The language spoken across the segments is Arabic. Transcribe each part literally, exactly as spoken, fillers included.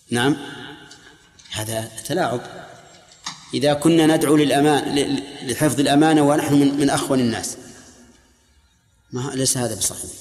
نعم، هذا تلاعب. إذا كنا ندعو للأمان لحفظ الأمانة ونحن من, من أخوان الناس، ما ليس هذا بصحيح.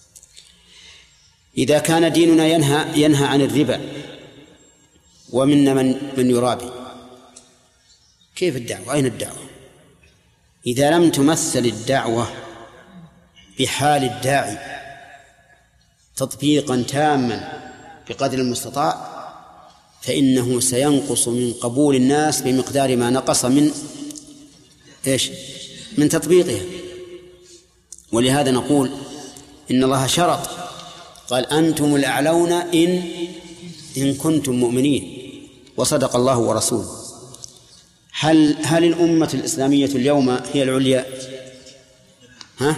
إذا كان ديننا ينهى ينهى عن الربا ومنا من من يرابي، كيف الدعوة؟ أين الدعوة؟ إذا لم تمثل الدعوة بحال الداعي تطبيقا تاما بقدر المستطاع، فإنه سينقص من قبول الناس بمقدار ما نقص من إيش؟ من تطبيقها. ولهذا نقول إن الله شرط، قال أنتم الأعلون إن إن كنتم مؤمنين، وصدق الله ورسوله. هل هل الأمة الإسلامية اليوم هي العليا؟ ها؟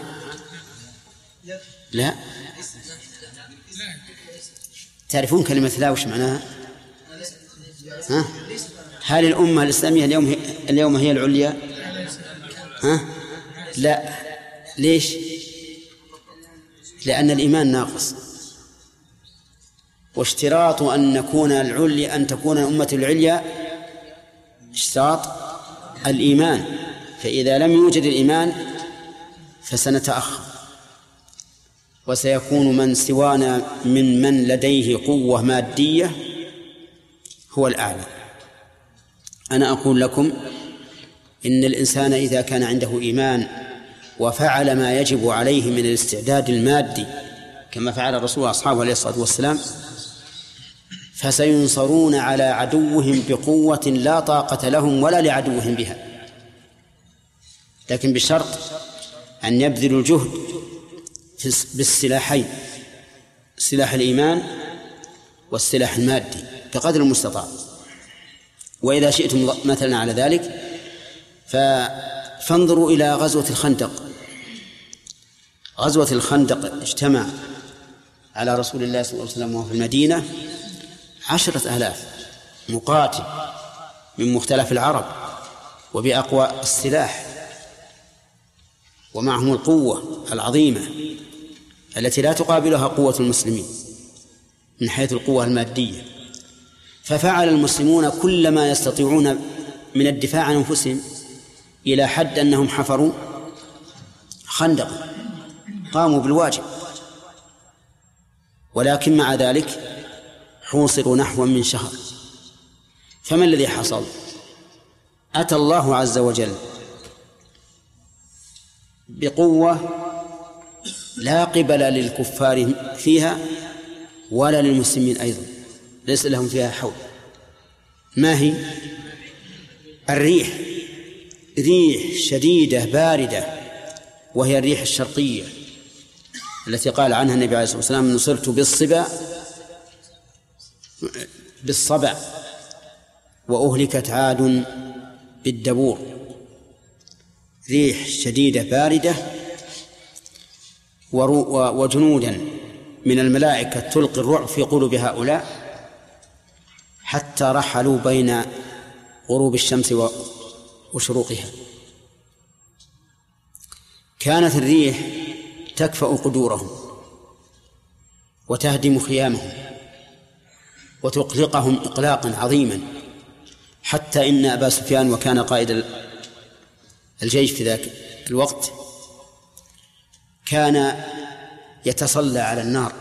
لا. تعرفون كلمة لا وش معناها؟ ها؟ هل الأمة الإسلامية اليوم هي اليوم هي العليا؟ ها؟ لا. ليش؟ لأن الإيمان ناقص، واشتراط أن نكون العليا أن تكون الأمة العليا اشتراط الإيمان، فإذا لم يوجد الإيمان فسنتأخر، وسيكون من سوانا من من لديه قوة مادية هو الأعلى. أنا أقول لكم إن الإنسان إذا كان عنده إيمان وفعل ما يجب عليه من الاستعداد المادي كما فعل الرسول وأصحابه عليه الصلاة والسلام، فسينصرون على عدوهم بقوة لا طاقة لهم ولا لعدوهم بها، لكن بشرط أن يبذلوا الجهد بالسلاحين، سلاح الإيمان والسلاح المادي بقدر المستطاع. وإذا شئتم مثلا على ذلك فانظروا إلى غزوة الخندق. غزوة الخندق اجتمع على رسول الله صلى الله عليه وسلم وهو في المدينة عشرة آلاف مقاتل من مختلف العرب وبأقوى السلاح، ومعهم القوة العظيمة التي لا تقابلها قوة المسلمين من حيث القوة المادية. ففعل المسلمون كل ما يستطيعون من الدفاع عن أنفسهم إلى حد أنهم حفروا خندق، قاموا بالواجب، ولكن مع ذلك حوصروا نحو من شهر. فما الذي حصل؟ أتى الله عز وجل بقوة لا قبل للكفار فيها ولا للمسلمين أيضا، ليس لهم فيها حول. ما هي؟ الريح، ريح شديدة باردة، وهي الريح الشرقية التي قال عنها النبي عليه الصلاة والسلام: نصرت بالصبا بالصبع وأهلكت عاد بالدبور. ريح شديدة باردة وجنودا من الملائكة تلقي الرعب في قلوب هؤلاء حتى رحلوا بين غروب الشمس وشروقها. كانت الريح تكفأ قدورهم وتهدم خيامهم وتقلقهم إقلاقا عظيما، حتى إن أبا سفيان وكان قائد الجيش في ذاك الوقت كان يتصلى على النار،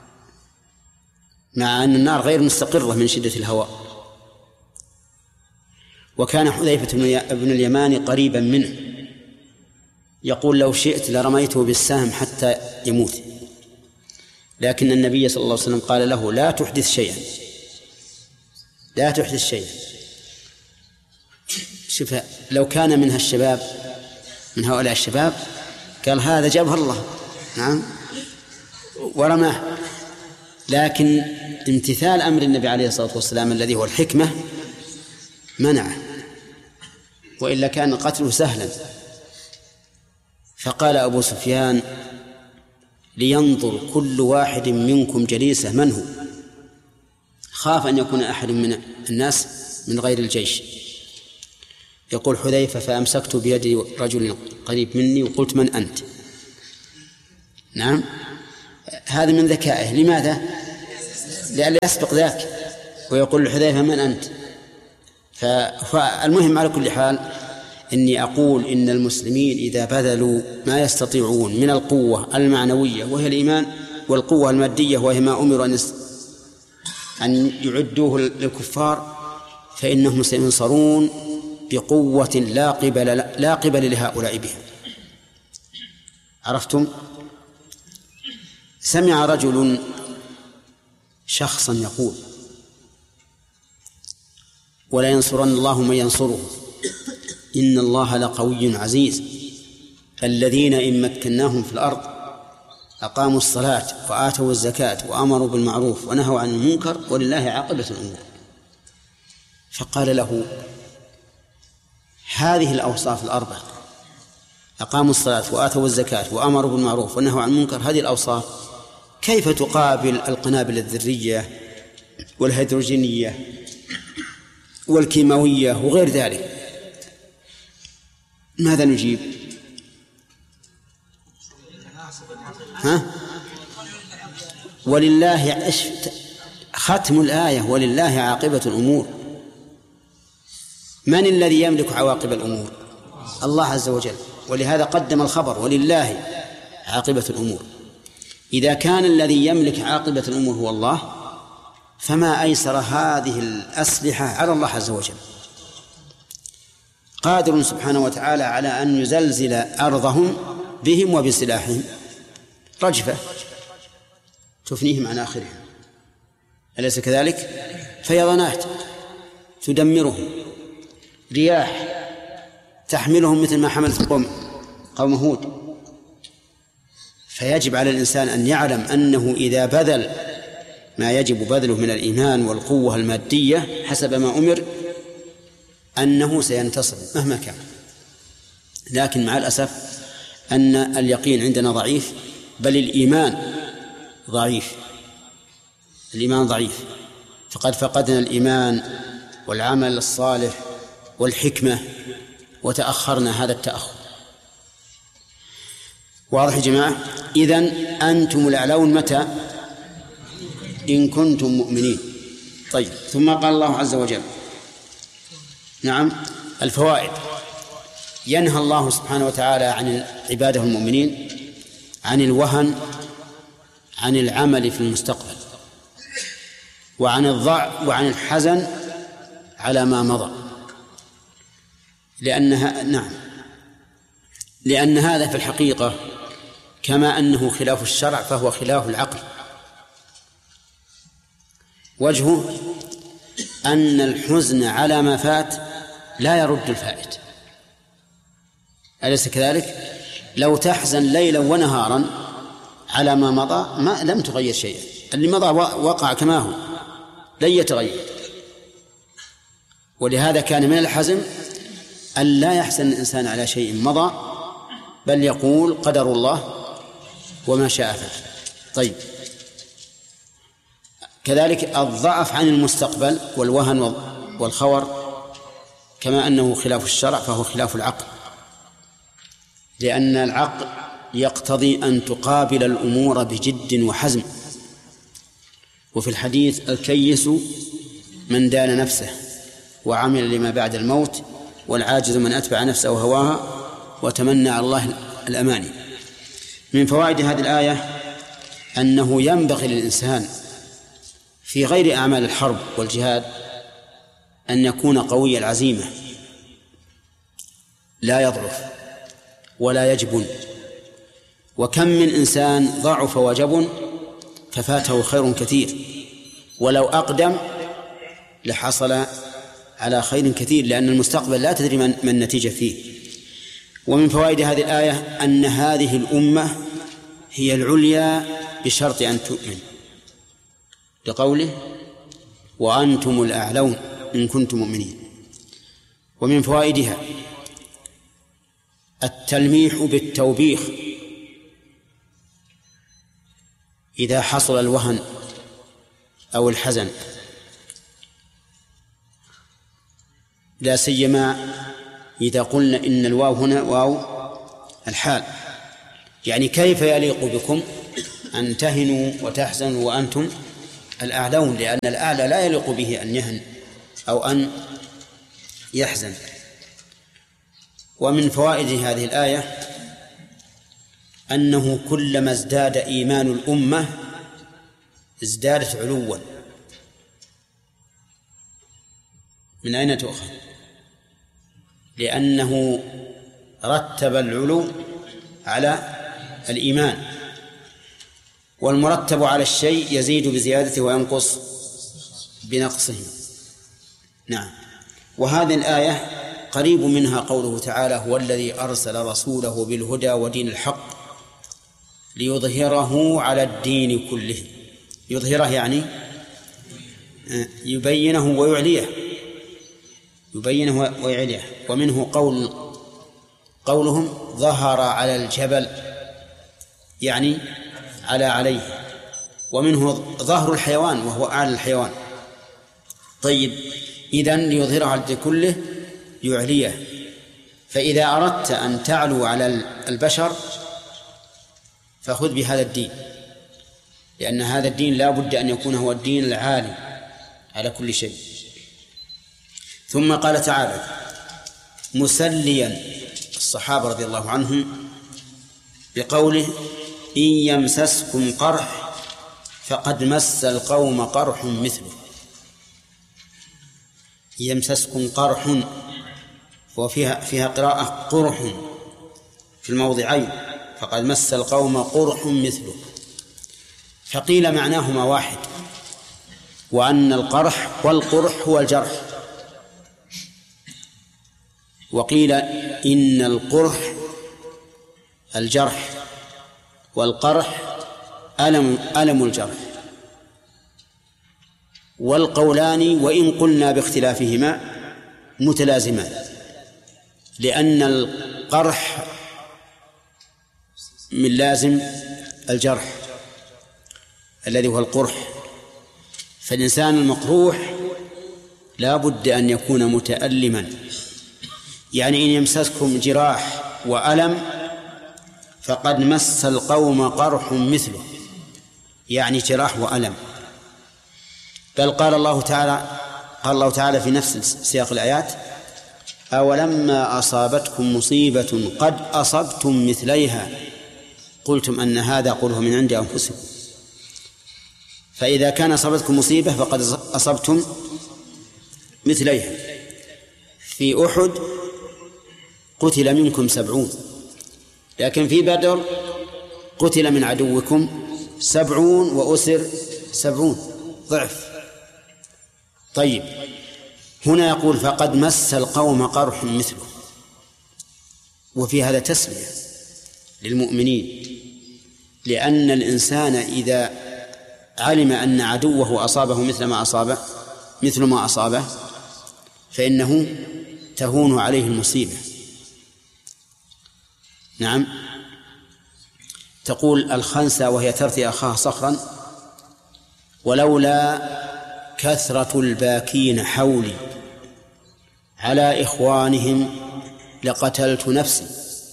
مع أن النار غير مستقرة من شدة الهواء. وكان حذيفة بن اليمان قريبا منه يقول: لو شئت لرميته بالسهم حتى يموت، لكن النبي صلى الله عليه وسلم قال له: لا تحدث شيئا، لا تحدث شيئا. شوف، لو كان منها الشباب من هؤلاء الشباب قال: هذا جابه الله، نعم، ورماه. لكن امتثال أمر النبي عليه الصلاة والسلام الذي هو الحكمة منعه، وإلا كان قتله سهلا. فقال أبو سفيان: لينظر كل واحد منكم جليسه من هو، خاف أن يكون أحد من الناس من غير الجيش. يقول حذيفة: فأمسكت بيد رجل قريب مني وقلت: من أنت؟ نعم، هذا من ذكائه. لماذا؟ لأن يسبق ذاك، ويقول لحذيفة من أنت؟ فالمهم على كل حال إني أقول إن المسلمين إذا بذلوا ما يستطيعون من القوة المعنوية وهي الإيمان، والقوة المادية وهي ما أمروا أن أن يعدوه للكفار، فإنهم سينصرون بقوة لا قبل لا قبل لهؤلاء بها. عرفتم؟ سمع رجل شخصا يقول: ولا ينصرن الله من ينصره إن الله لقوي عزيز، الذين إن مكناهم في الأرض أقاموا الصلاة وآتوا الزكاة وأمروا بالمعروف ونهوا عن المنكر ولله عاقبة الأمور. فقال له: هذه الأوصاف الأربعة، أقاموا الصلاة وآتوا الزكاة وأمروا بالمعروف ونهوا عن المنكر، هذه الأوصاف كيف تقابل القنابل الذرية والهيدروجينية والكيماوية وغير ذلك؟ ماذا نجيب؟ ها؟ ولله ختم الآية ولله عاقبة الأمور. من الذي يملك عواقب الأمور؟ الله عز وجل، ولهذا قدم الخبر ولله عاقبة الأمور. إذا كان الذي يملك عاقبة الأمور هو الله، فما أيسر هذه الأسلحة على الله عز وجل. قادر سبحانه وتعالى على أن يزلزل أرضهم بهم وبسلاحهم، رجفة تفنيهم عن آخرهم، أليس كذلك؟ فيضانات تدمرهم، رياح تحملهم مثل ما حملت قوم قوم هود. فيجب على الإنسان أن يعلم أنه إذا بذل ما يجب بذله من الإيمان والقوة المادية حسب ما أمر أنه سينتصر مهما كان. لكن مع الأسف أن اليقين عندنا ضعيف، بل الإيمان ضعيف، الإيمان ضعيف، فقد فقدنا الإيمان والعمل الصالح والحكمة وتأخرنا هذا التأخر. واضح يا جماعة؟ إذن أنتم الأعلون متى؟ إن كنتم مؤمنين. طيب، ثم قال الله عز وجل: نعم، الفوائد. ينهى الله سبحانه وتعالى عن عباده المؤمنين عن الوهن، عن العمل في المستقبل، وعن الضعف، وعن الحزن على ما مضى، لأنها نعم لأن هذا في الحقيقة كما أنه خلاف الشرع فهو خلاف العقل. وجهه أن الحزن على ما فات لا يرد الفائت، أليس كذلك؟ لو تحزن ليلا ونهارا على ما مضى ما لم تغير شيئا، اللي مضى وقع كما هو لن يتغير. ولهذا كان من الحزم أن لا يحزن الإنسان على شيء مضى، بل يقول قدر الله وما شاء فعل. طيب، كذلك الضعف عن المستقبل والوهن والخور كما أنه خلاف الشرع فهو خلاف العقل، لأن العقل يقتضي أن تقابل الأمور بجد وحزم. وفي الحديث: الكيس من دان نفسه وعمل لما بعد الموت، والعاجز من أتبع نفسه وهواها وتمنى على الله الأماني. من فوائد هذه الآية أنه ينبغي للإنسان في غير أعمال الحرب والجهاد أن يكون قوي العزيمة، لا يضعف ولا يجبن. وكم من إنسان ضعف وجبن ففاته خير كثير، ولو أقدم لحصل على خير كثير، لأن المستقبل لا تدري من النتيجة فيه. ومن فوائد هذه الآية أن هذه الأمة هي العليا بشرط أن تؤمن، لقوله: وأنتم الأعلون إن كنتم مؤمنين. ومن فوائدها التلميح بالتوبيخ إذا حصل الوهن أو الحزن، لا سيما إذا قلنا إن الواو هنا واو الحال، يعني كيف يليق بكم أن تهنوا وتحزنوا وأنتم الأعلون، لأن الأعلى لا يليق به أن يهن أو أن يحزن. ومن فوائد هذه الآية أنه كلما ازداد إيمان الأمة ازدادت علوا. من أين تؤخذ؟ لأنه رتب العلو على الإيمان، والمرتب على الشيء يزيد بزيادته وينقص بنقصه. نعم. وهذه الآية قريب منها قوله تعالى: هو الذي أرسل رسوله بالهدى ودين الحق ليظهره على الدين كله. يظهره يعني يبينه ويعليه، يبينه ويعليه. ومنه قول قولهم ظهر على الجبل، يعني على عليه. ومنه ظهر الحيوان وهو أعلى الحيوان. طيب، إذن ليظهره على الدين كله يعليه. فإذا أردت أن تعلو على البشر فخذ بهذا الدين، لأن هذا الدين لا بد أن يكون هو الدين العالي على كل شيء. ثم قال تعالى مسليا الصحابة رضي الله عنهم بقوله: إن يمسسكم قرح فقد مس القوم قرح مثله. يمسسكم قرح، وفيها فيها قراءة قرح في الموضعين، فقد مس القوم قرح مثله. فقيل معناهما واحد، وأن القرح والقرح هو الجرح. وقيل إن القرح الجرح والقرح ألم ألم الجرح. والقولان وإن قلنا باختلافهما متلازمان، لأن القرح من لازم الجرح الذي هو القرح. فالإنسان المقروح لا بد أن يكون متألما، يعني إن يمسسكم جراح وألم فقد مس القوم قرح مثله، يعني جراح وألم. بل قال الله تعالى قال الله تعالى في نفس سياق الآيات: أولما أصابتكم مصيبة قد أصبتم مثليها قلتم أن هذا قله من عند أنفسكم. فإذا كان أصابتكم مصيبة فقد أصبتم مثليها. في أحد قتل منكم سبعون، لكن في بدر قتل من عدوكم سبعون وأسر سبعون، ضعف. طيب، هنا يقول فقد مس القوم قرح مثله، وفي هذا تسمية للمؤمنين، لأن الإنسان إذا علم أن عدوه أصابه مثل ما أصابه مثل ما أصابه فإنه تهون عليه المصيبة. نعم. تقول الخنسة وهي ترثي أخاها صخرا: ولولا كثرة الباكين حولي على إخوانهم لقتلت نفسي،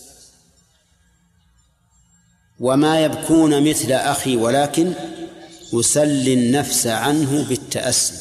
وما يبكون مثل أخي ولكن أسلي النفس عنه بالتأسي.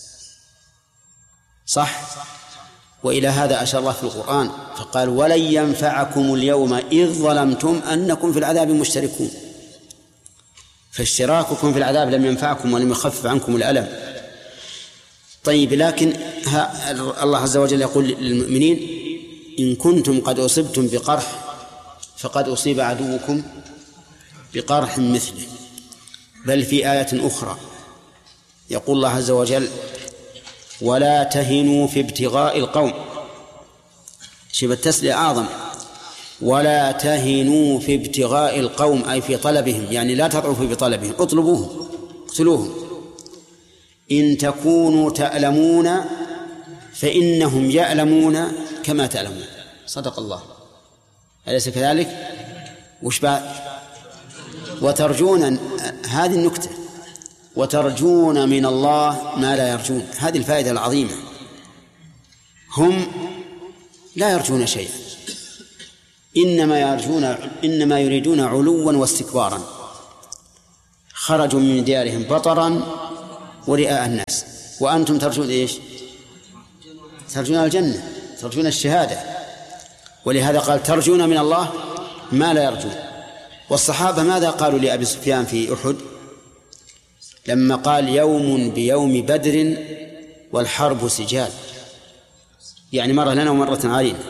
صح. وإلى هذا أشار الله في القرآن فقال: ولن ينفعكم اليوم إذ ظلمتم أنكم في العذاب مشتركون. فاشتراككم في العذاب لم ينفعكم ولم يخفف عنكم الألم. طيب، لكن الله عز وجل يقول للمؤمنين: إن كنتم قد أصبتم بقرح فقد أصيب عدوكم بقرح مثله. بل في آية أخرى يقول الله عز وجل: ولا تهنوا في ابتغاء القوم. شبه التسلية أعظم: ولا تهنوا في ابتغاء القوم، أي في طلبهم، يعني لا تضعفوا بطلبهم، اطلبوهم اقتلوهم. إن تكونوا تألمون فإنهم يألمون كما تألمون. صدق الله، أليس كذلك؟ وش بعد؟ وترجون، هذه النكتة، وترجون من الله ما لا يرجون. هذه الفائدة العظيمة. هم لا يرجون شيئا، إنما يرجون إنما يريدون علوا واستكبارا. خرجوا من ديارهم بطرا ورئاء الناس، وأنتم ترجون إيش؟ ترجون الجنة، ترجون الشهادة، ولهذا قال ترجون من الله ما لا يرجون. والصحابة ماذا قالوا لأبي سفيان في أحد لما قال يوم بيوم بدر والحرب سجال، يعني مرة لنا ومرة علينا؟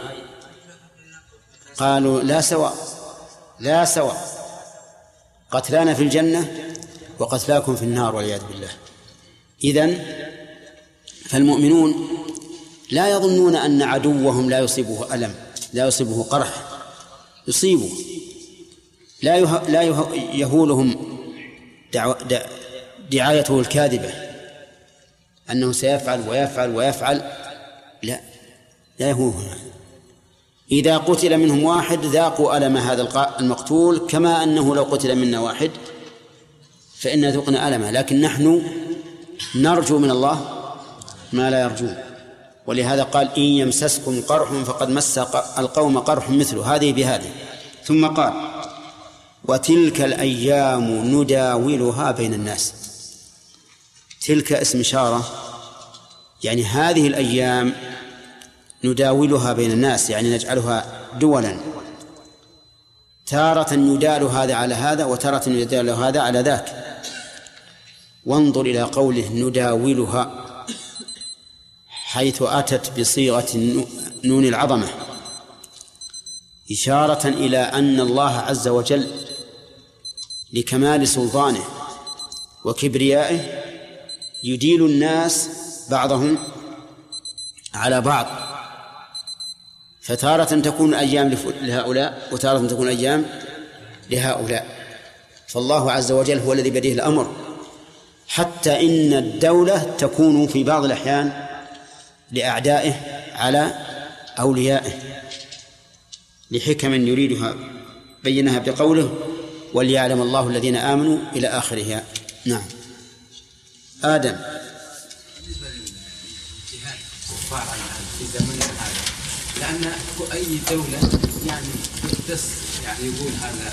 قالوا لا سواء، لا سواء، قتلانا في الجنة وقتلاكم في النار والعياذ بالله. إذن فالمؤمنون لا يظنون أن عدوهم لا يصيبه ألم، لا يصيبه قرح، يصيبه، لا يه... لا يه... يهولهم دعو... دع... دعايته الكاذبة أنه سيفعل ويفعل ويفعل، لا، لا يهولهم. إذا قتل منهم واحد ذاقوا ألم هذا المقتول كما أنه لو قتل منا واحد فإن ذقنا ألمه، لكن نحن نرجو من الله ما لا يرجون. ولهذا قال إن يمسسكم قرح فقد مس القوم قرح مثله، هذه بهذه. ثم قال وتلك الأيام نداولها بين الناس. تلك اسم إشارة، يعني هذه الأيام نداولها بين الناس، يعني نجعلها دولا، تارة يدال هذا على هذا وتارة يدال هذا على ذاك. وانظر إلى قوله نداولها حيث أتت بصيغة نون العظمة، إشارة إلى أن الله عز وجل لكمال سلطانه وكبريائه يديل الناس بعضهم على بعض، فتارة تكون أيام لهؤلاء وتارة تكون أيام لهؤلاء. فالله عز وجل هو الذي بيده الأمر، حتى إن الدولة تكون في بعض الأحيان لأعدائه على أوليائه لحكم يريدها بينها بقوله وليعلم الله الذين آمنوا إلى آخرها. نعم. آدم. بالنسبة للجهاد في زمن هذا، لأن أي دولة يعني تقتص يعني يقول هذا